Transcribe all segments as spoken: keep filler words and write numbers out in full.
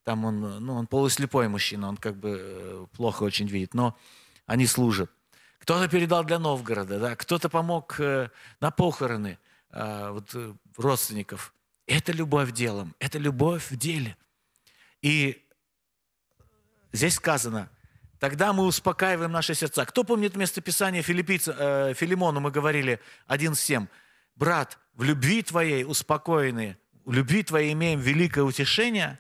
там он, ну, он полуслепой мужчина, он как бы плохо очень видит, но они служат. Кто-то передал для Новгорода, да, кто-то помог э, на похороны э, вот, э, родственников. Это любовь делом, это любовь в деле. И здесь сказано, тогда мы успокаиваем наши сердца. Кто помнит местописание Филиппийца, э, Филимону, мы говорили один семь. Брат, в любви твоей успокоенные, в любви твоей имеем великое утешение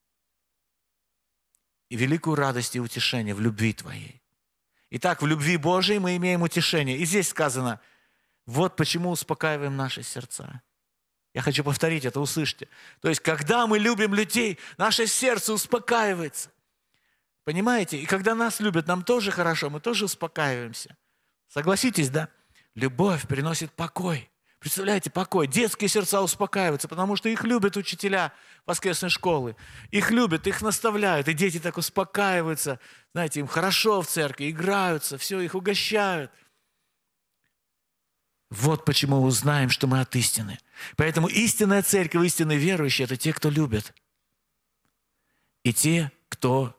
и великую радость и утешение в любви твоей. Итак, в любви Божией мы имеем утешение. И здесь сказано, вот почему успокаиваем наши сердца. Я хочу повторить это, услышьте. То есть, когда мы любим людей, наше сердце успокаивается. Понимаете? И когда нас любят, нам тоже хорошо, мы тоже успокаиваемся. Согласитесь, да? Любовь приносит покой. Представляете, покой. Детские сердца успокаиваются, потому что их любят учителя воскресной школы. Их любят, их наставляют, и дети так успокаиваются. Знаете, им хорошо в церкви, играются, все, их угощают. Вот почему мы узнаем, что мы от истины. Поэтому истинная церковь, истинные верующие – это те, кто любят. И те, кто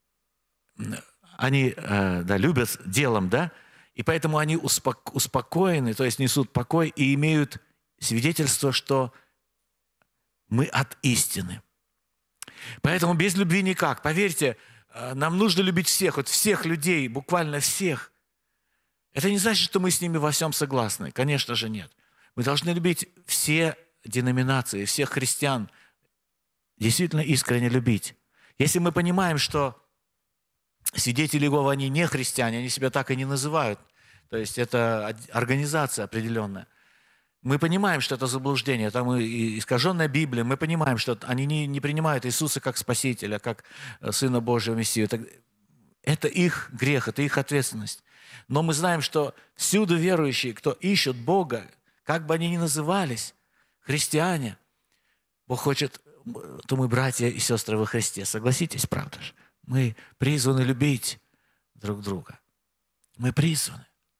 они, да, любят делом, да, и поэтому они успокоены, то есть несут покой и имеют свидетельство, что мы от истины. Поэтому без любви никак. Поверьте, нам нужно любить всех, вот всех людей, буквально всех. Это не значит, что мы с ними во всем согласны. Конечно же, нет. Мы должны любить все деноминации, всех христиан, действительно искренне любить. Если мы понимаем, что свидетели Иеговы, они не христиане, они себя так и не называют. То есть это организация определенная. Мы понимаем, что это заблуждение, там искаженная Библия, мы понимаем, что они не, не принимают Иисуса как Спасителя, как Сына Божьего, Мессию. Это их грех, это их ответственность. Но мы знаем, что всюду верующие, кто ищут Бога, как бы они ни назывались, христиане, Бог хочет, то мы братья и сестры во Христе. Согласитесь, правда же? Мы призваны любить друг друга. Мы призваны.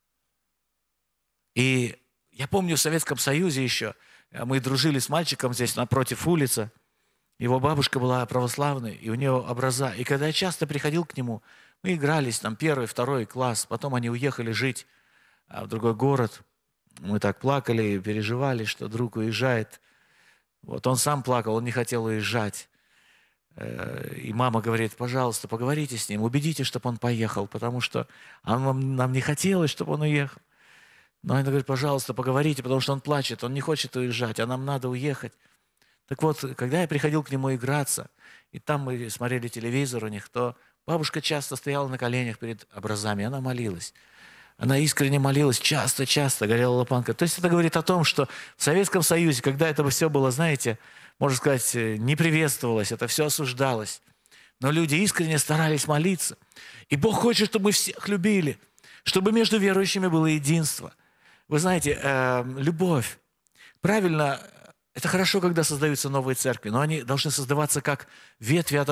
И я помню, в Советском Союзе еще мы дружили с мальчиком здесь напротив улицы. Его бабушка была православной, и у нее образа. И когда я часто приходил к нему, мы игрались, там, первый, второй класс. Потом они уехали жить в другой город. Мы так плакали, переживали, что друг уезжает. Вот он сам плакал, он не хотел уезжать. И мама говорит, пожалуйста, поговорите с ним, убедите, чтобы он поехал, потому что он, нам не хотелось, чтобы он уехал. Но она говорит, пожалуйста, поговорите, потому что он плачет, он не хочет уезжать, а нам надо уехать. Так вот, когда я приходил к нему играться, и там мы смотрели телевизор у них, то бабушка часто стояла на коленях перед образами, она молилась. Она искренне молилась, часто-часто горела лампадка. То есть это говорит о том, что в Советском Союзе, когда это все было, знаете, можно сказать, не приветствовалось, это все осуждалось. Но люди искренне старались молиться. И Бог хочет, чтобы мы всех любили, чтобы между верующими было единство. Вы знаете, э, любовь. Правильно, это хорошо, когда создаются новые церкви, но они должны создаваться как ветви от